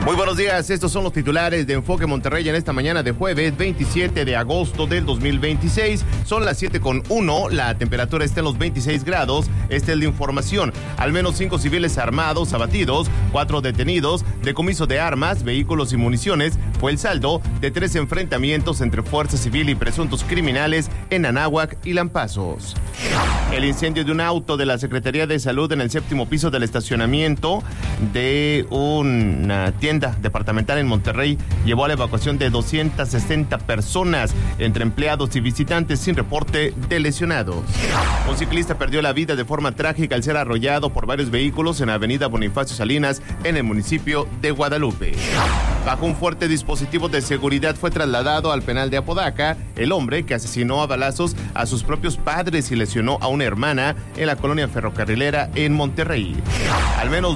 Muy buenos días, estos son los titulares de Enfoque Monterrey en esta mañana de jueves 27 de agosto del 2026. Son las 7:01, la temperatura está en los 26 grados. Esta es la información. Al menos 5 civiles armados abatidos, 4 detenidos, decomiso de armas, vehículos y municiones. Fue el saldo de 3 enfrentamientos entre fuerza civil y presuntos criminales en Anáhuac y Lampazos. El incendio de un auto de la Secretaría de Salud en el 7º piso del estacionamiento de una tienda departamental en Monterrey llevó a la evacuación de 260 personas, entre empleados y visitantes, sin reporte de lesionados. Un ciclista perdió la vida de forma trágica al ser arrollado por varios vehículos en la avenida Bonifacio Salinas, en el municipio de Guadalupe. Bajo un fuerte dispositivo de seguridad fue trasladado al penal de Apodaca el hombre que asesinó a balazos a sus propios padres y lesionó a una hermana en la colonia ferrocarrilera en Monterrey. Al menos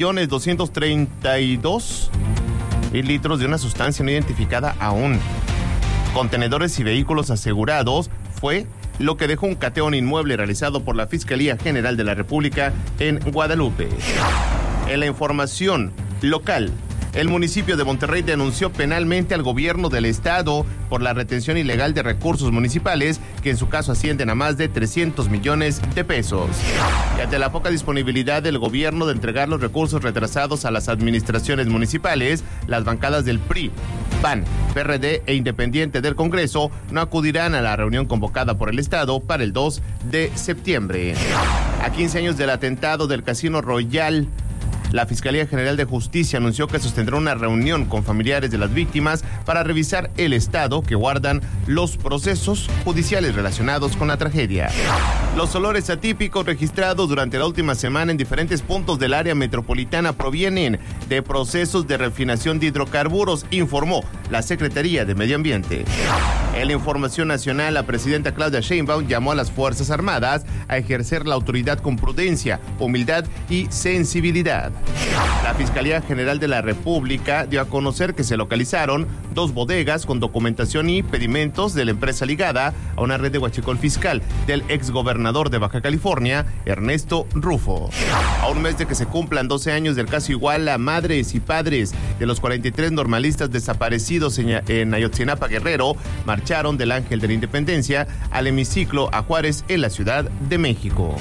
2.232.000 litros de una sustancia no identificada aún, contenedores y vehículos asegurados, fue lo que dejó un cateo en inmueble realizado por la Fiscalía General de la República en Guadalupe. En la información local, el municipio de Monterrey denunció penalmente al gobierno del estado por la retención ilegal de recursos municipales, que en su caso ascienden a más de 300 millones de pesos. Y ante la poca disponibilidad del gobierno de entregar los recursos retrasados a las administraciones municipales, las bancadas del PRI, PAN, PRD e Independiente del Congreso no acudirán a la reunión convocada por el Estado para el 2 de septiembre. A 15 años del atentado del Casino Royal, la Fiscalía General de Justicia anunció que sostendrá una reunión con familiares de las víctimas para revisar el estado que guardan los procesos judiciales relacionados con la tragedia. Los olores atípicos registrados durante la última semana en diferentes puntos del área metropolitana provienen de procesos de refinación de hidrocarburos, informó la Secretaría de Medio Ambiente. En la información nacional, la presidenta Claudia Sheinbaum llamó a las Fuerzas Armadas a ejercer la autoridad con prudencia, humildad y sensibilidad. La Fiscalía General de la República dio a conocer que se localizaron 2 bodegas con documentación y pedimentos de la empresa ligada a una red de huachicol fiscal del exgobernador de Baja California, Ernesto Rufo. A un mes de que se cumplan 12 años del caso Iguala, madres y padres de los 43 normalistas desaparecidos en Ayotzinapa, Guerrero, marcharon del Ángel de la Independencia al hemiciclo a Juárez en la Ciudad de México.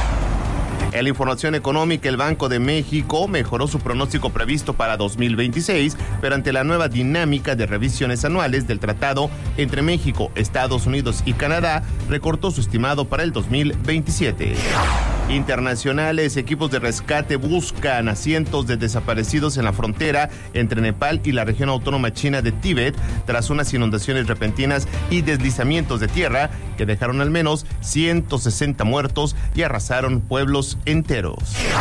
En la información económica, el Banco de México mejoró su pronóstico previsto para 2026, pero ante la nueva dinámica de revisiones anuales del tratado entre México, Estados Unidos y Canadá, recortó su estimado para el 2027. Internacionales, equipos de rescate buscan a cientos de desaparecidos en la frontera entre Nepal y la región autónoma china de Tíbet tras unas inundaciones repentinas y deslizamientos de tierra que dejaron al menos 160 muertos y arrasaron pueblos enteros.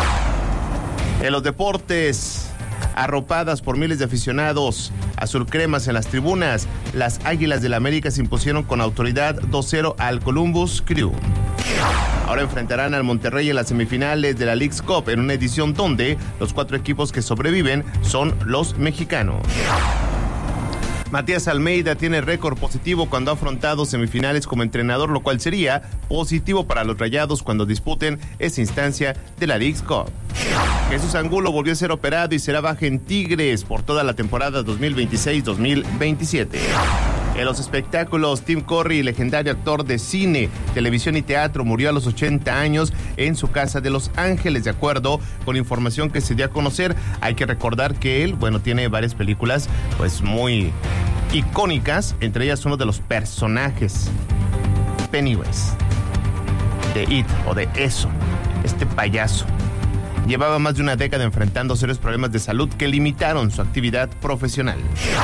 En los deportes, arropadas por miles de aficionados azulcremas en las tribunas, las Águilas del América se impusieron con autoridad 2-0 al Columbus Crew. Ahora enfrentarán al Monterrey en las semifinales de la Leagues Cup, en una edición donde los 4 equipos que sobreviven son los mexicanos. Matías Almeida tiene récord positivo cuando ha afrontado semifinales como entrenador, lo cual sería positivo para los Rayados cuando disputen esa instancia de la Leagues Cup. Jesús Angulo volvió a ser operado y será baja en Tigres por toda la temporada 2026-2027. En los espectáculos, Tim Curry, legendario actor de cine, televisión y teatro, murió a los 80 años en su casa de Los Ángeles, de acuerdo con información que se dio a conocer. Hay que recordar que él, tiene varias películas, muy icónicas, entre ellas uno de los personajes, Pennywise, de It, o de Eso, este payaso. Llevaba más de una década enfrentando serios problemas de salud que limitaron su actividad profesional.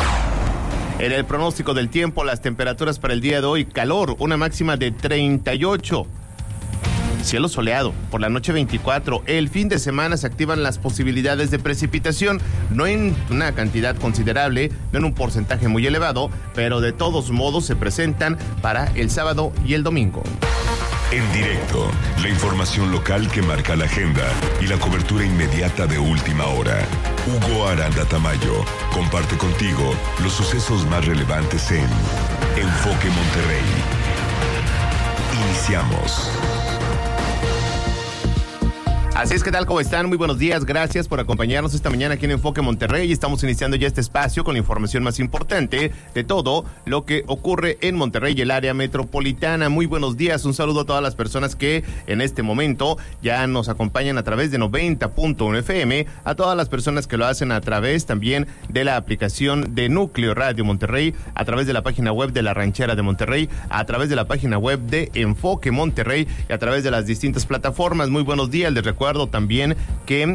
En el pronóstico del tiempo, las temperaturas para el día de hoy: calor, una máxima de 38. Cielo soleado, por la noche 24. El fin de semana se activan las posibilidades de precipitación, no en una cantidad considerable, no en un porcentaje muy elevado, pero de todos modos se presentan para el sábado y el domingo. En directo, la información local que marca la agenda y la cobertura inmediata de última hora. Hugo Aranda Tamayo comparte contigo los sucesos más relevantes en Enfoque Monterrey. Iniciamos. Así es, ¿qué tal? ¿Cómo están? Muy buenos días, gracias por acompañarnos esta mañana aquí en Enfoque Monterrey. Estamos iniciando ya este espacio con la información más importante de todo lo que ocurre en Monterrey y el área metropolitana. Muy buenos días, un saludo a todas las personas que en este momento ya nos acompañan a través de 90.1 FM, a todas las personas que lo hacen a través también de la aplicación de Núcleo Radio Monterrey, a través de la página web de La Ranchera de Monterrey, a través de la página web de Enfoque Monterrey y a través de las distintas plataformas. Muy buenos días, les recuerdo también que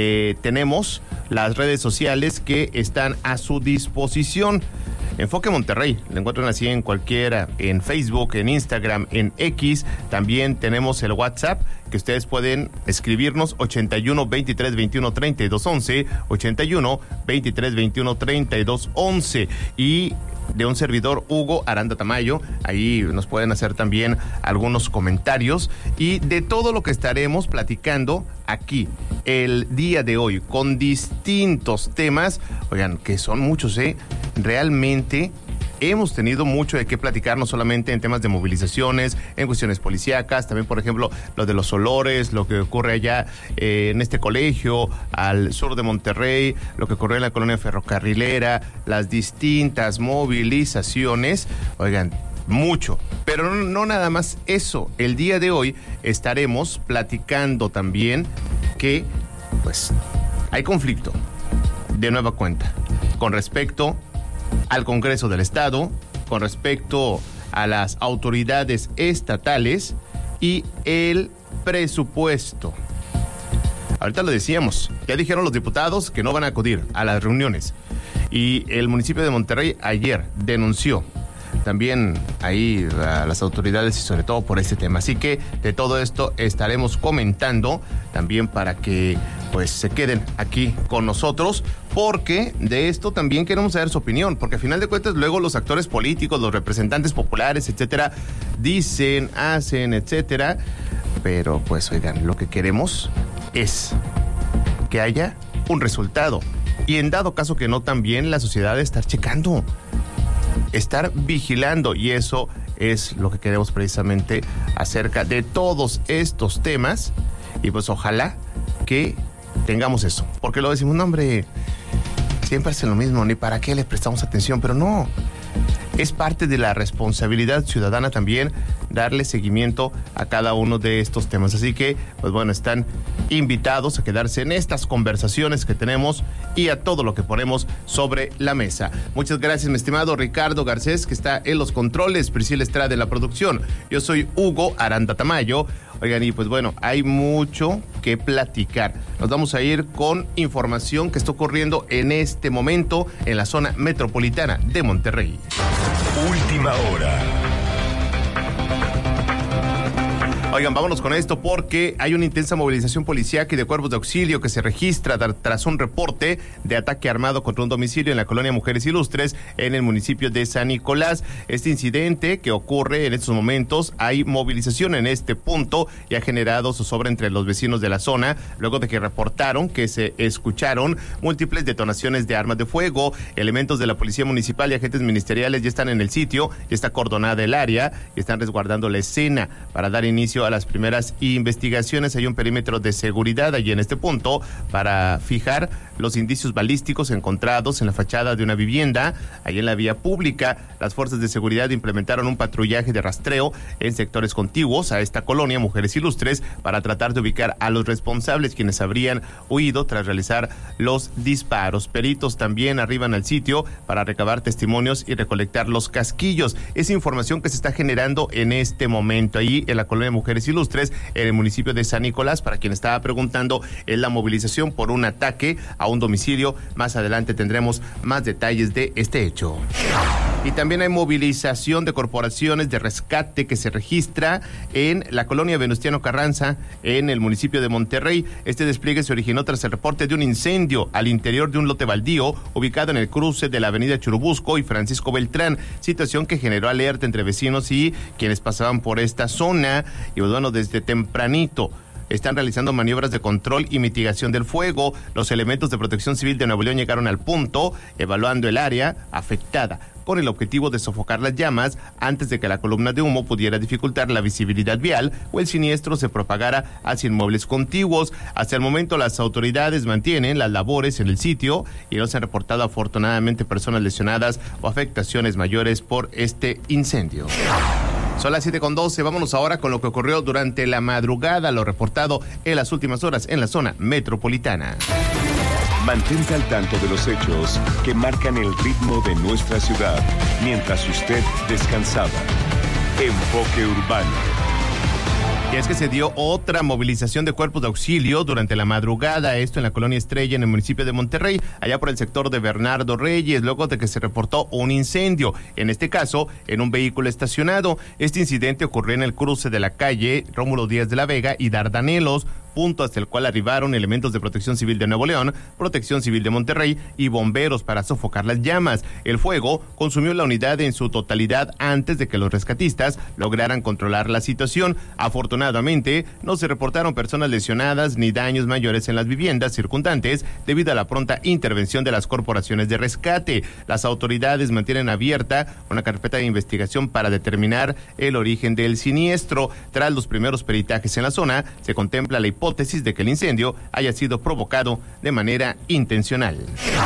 tenemos las redes sociales que están a su disposición. Enfoque Monterrey, lo encuentran así en cualquiera, en Facebook, en Instagram, en X. También tenemos el WhatsApp que ustedes pueden escribirnos 81 23 21 32 11, 81 23 21 32 11 y de un servidor, Hugo Aranda Tamayo. Ahí nos pueden hacer también algunos comentarios y de todo lo que estaremos platicando aquí el día de hoy con distintos temas. Oigan, que son muchos, realmente hemos tenido mucho de qué platicar, no solamente en temas de movilizaciones, en cuestiones policíacas, también, por ejemplo, lo de los olores, lo que ocurre allá en este colegio, al sur de Monterrey, lo que ocurrió en la colonia ferrocarrilera, las distintas movilizaciones. Oigan, mucho, pero no nada más eso. El día de hoy estaremos platicando también que, pues, hay conflicto de nueva cuenta con respecto al Congreso del Estado, con respecto a las autoridades estatales y el presupuesto. Ahorita lo decíamos, ya dijeron los diputados que no van a acudir a las reuniones y el municipio de Monterrey ayer denunció también ahí a las autoridades y sobre todo por este tema. Así que de todo esto estaremos comentando también para que pues se queden aquí con nosotros, porque de esto también queremos saber su opinión, porque al final de cuentas luego los actores políticos, los representantes populares, etcétera, dicen, hacen, etcétera, pero pues oigan, lo que queremos es que haya un resultado y en dado caso que no, también la sociedad estar checando, estar vigilando, y eso es lo que queremos precisamente acerca de todos estos temas. Y pues ojalá que tengamos eso, porque lo decimos, no hombre, siempre hacen lo mismo, ni para qué le prestamos atención, pero no, es parte de la responsabilidad ciudadana también darle seguimiento a cada uno de estos temas. Así que, pues bueno, están invitados a quedarse en estas conversaciones que tenemos y a todo lo que ponemos sobre la mesa. Muchas gracias, mi estimado Ricardo Garcés, que está en los controles, Priscila Estrada en la producción. Yo soy Hugo Aranda Tamayo. Oigan, y pues bueno, hay mucho que platicar. Nos vamos a ir con información que está ocurriendo en este momento en la zona metropolitana de Monterrey. Última hora. Oigan, vámonos con esto porque hay una intensa movilización policíaca y de cuerpos de auxilio que se registra tras un reporte de ataque armado contra un domicilio en la colonia Mujeres Ilustres en el municipio de San Nicolás. Este incidente que ocurre en estos momentos, hay movilización en este punto y ha generado zozobra entre los vecinos de la zona, luego de que reportaron que se escucharon múltiples detonaciones de armas de fuego. Elementos de la policía municipal y agentes ministeriales ya están en el sitio, ya está acordonada el área y están resguardando la escena para dar inicio a las primeras investigaciones. Hay un perímetro de seguridad allí en este punto para fijar los indicios balísticos encontrados en la fachada de una vivienda allí en la vía pública. Las fuerzas de seguridad implementaron un patrullaje de rastreo en sectores contiguos a esta colonia Mujeres Ilustres para tratar de ubicar a los responsables, quienes habrían huido tras realizar los disparos. Peritos también arriban al sitio para recabar testimonios y recolectar los casquillos. Es información que se está generando en este momento ahí en la colonia Mujeres Ilustres, en el municipio de San Nicolás. Para quien estaba preguntando, es la movilización por un ataque a un domicilio. Más adelante tendremos más detalles de este hecho. Y también hay movilización de corporaciones de rescate que se registra en la colonia Venustiano Carranza, en el municipio de Monterrey. Este despliegue se originó tras el reporte de un incendio al interior de un lote baldío ubicado en el cruce de la avenida Churubusco y Francisco Beltrán, situación que generó alerta entre vecinos y quienes pasaban por esta zona. Y bueno, desde tempranito están realizando maniobras de control y mitigación del fuego. Los elementos de Protección Civil de Nuevo León llegaron al punto, evaluando el área afectada, con el objetivo de sofocar las llamas antes de que la columna de humo pudiera dificultar la visibilidad vial o el siniestro se propagara hacia inmuebles contiguos. Hasta el momento las autoridades mantienen las labores en el sitio y no se han reportado afortunadamente personas lesionadas o afectaciones mayores por este incendio. Son las 7:12, vámonos ahora con lo que ocurrió durante la madrugada, lo reportado en las últimas horas en la zona metropolitana. Mantente al tanto de los hechos que marcan el ritmo de nuestra ciudad mientras usted descansaba. Enfoque Urbano. Y es que se dio otra movilización de cuerpos de auxilio durante la madrugada, esto en la colonia Estrella, en el municipio de Monterrey, allá por el sector de Bernardo Reyes, luego de que se reportó un incendio, en este caso en un vehículo estacionado. Este incidente ocurrió en el cruce de la calle Rómulo Díaz de la Vega y Dardanelos, punto hasta el cual arribaron elementos de Protección Civil de Nuevo León, Protección Civil de Monterrey y bomberos para sofocar las llamas. El fuego consumió la unidad en su totalidad antes de que los rescatistas lograran controlar la situación. Afortunadamente, no se reportaron personas lesionadas ni daños mayores en las viviendas circundantes debido a la pronta intervención de las corporaciones de rescate. Las autoridades mantienen abierta una carpeta de investigación para determinar el origen del siniestro. Tras los primeros peritajes en la zona, se contempla la hipótesis de que el incendio haya sido provocado de manera intencional.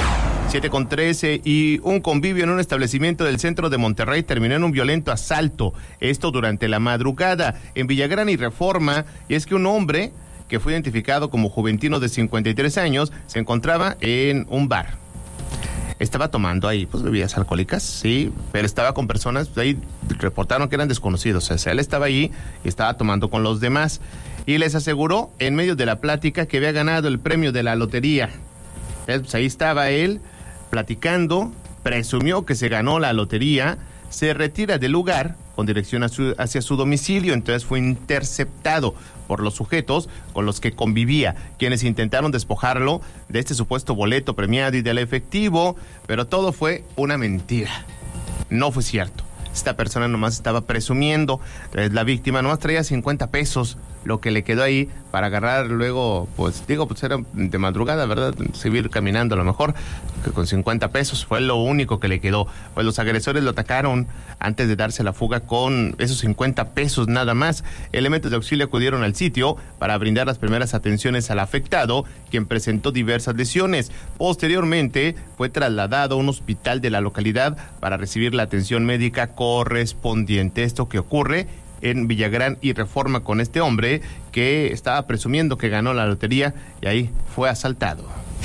7:13 y un convivio en un establecimiento del centro de Monterrey terminó en un violento asalto. Esto durante la madrugada en Villagrán y Reforma, y es que un hombre que fue identificado como Juventino de 53 años se encontraba en un bar. Estaba tomando ahí, pues, bebidas alcohólicas, sí, pero estaba con personas, ahí reportaron que eran desconocidos, o sea, él estaba ahí y estaba tomando con los demás. Y les aseguró en medio de la plática que había ganado el premio de la lotería. Pues ahí estaba él platicando, presumió que se ganó la lotería, se retira del lugar con dirección hacia su domicilio, entonces fue interceptado por los sujetos con los que convivía, quienes intentaron despojarlo de este supuesto boleto premiado y del efectivo, pero todo fue una mentira. No fue cierto. Esta persona nomás estaba presumiendo. Entonces, la víctima nomás traía 50 pesos, lo que le quedó ahí para agarrar luego, pues era de madrugada, ¿verdad? Seguir caminando a lo mejor, que con 50 pesos fue lo único que le quedó. Pues los agresores lo atacaron antes de darse la fuga con esos 50 pesos nada más. Elementos de auxilio acudieron al sitio para brindar las primeras atenciones al afectado, quien presentó diversas lesiones. Posteriormente fue trasladado a un hospital de la localidad para recibir la atención médica correspondiente. Esto que ocurre en Villagrán y Reforma con este hombre que estaba presumiendo que ganó la lotería y ahí fue asaltado.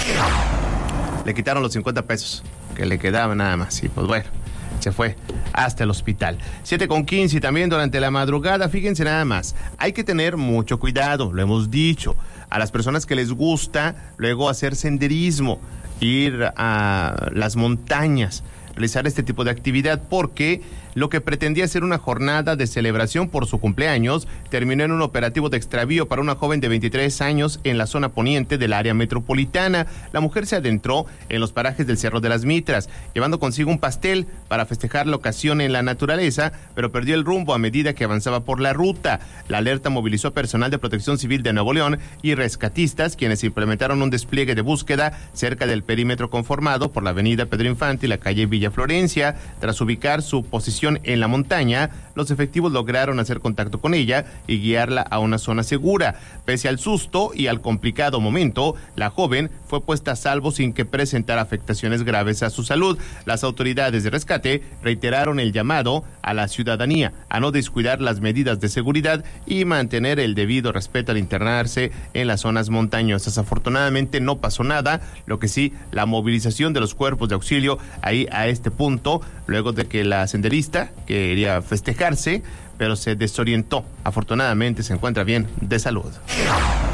Le quitaron los 50 pesos que le quedaban nada más y pues bueno, se fue hasta el hospital. 7:15 y también durante la madrugada, fíjense nada más, hay que tener mucho cuidado, lo hemos dicho, a las personas que les gusta luego hacer senderismo, ir a las montañas, realizar este tipo de actividad, porque lo que pretendía ser una jornada de celebración por su cumpleaños terminó en un operativo de extravío para una joven de 23 años en la zona poniente del área metropolitana. La mujer se adentró en los parajes del Cerro de las Mitras, llevando consigo un pastel para festejar la ocasión en la naturaleza, pero perdió el rumbo a medida que avanzaba por la ruta. La alerta movilizó a personal de Protección Civil de Nuevo León y rescatistas, quienes implementaron un despliegue de búsqueda cerca del perímetro conformado por la avenida Pedro Infante y la calle Villa Florencia. Tras ubicar su posición en la montaña, los efectivos lograron hacer contacto con ella y guiarla a una zona segura. Pese al susto y al complicado momento, la joven fue puesta a salvo sin que presentara afectaciones graves a su salud. Las autoridades de rescate reiteraron el llamado a la ciudadanía a no descuidar las medidas de seguridad y mantener el debido respeto al internarse en las zonas montañosas. Afortunadamente no pasó nada, lo que sí, la movilización de los cuerpos de auxilio ahí a este punto, luego de que la senderista quería festejarse, pero se desorientó. Afortunadamente se encuentra bien de salud.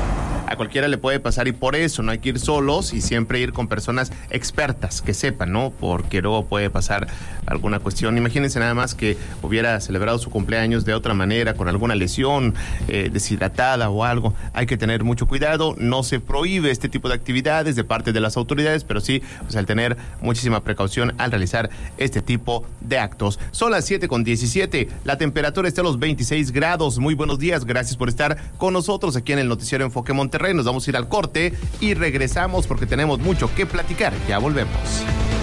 A cualquiera le puede pasar y por eso no hay que ir solos y siempre ir con personas expertas que sepan, ¿no? Porque luego puede pasar alguna cuestión. Imagínense nada más que hubiera celebrado su cumpleaños de otra manera, con alguna lesión, deshidratada o algo. Hay que tener mucho cuidado. No se prohíbe este tipo de actividades de parte de las autoridades, pero sí, pues al tener muchísima precaución al realizar este tipo de actos. Son las 7:17. La temperatura está a los 26 grados. Muy buenos días. Gracias por estar con nosotros aquí en el Noticiero Enfoque Monterrey. Nos vamos a ir al corte y regresamos porque tenemos mucho que platicar. Ya volvemos.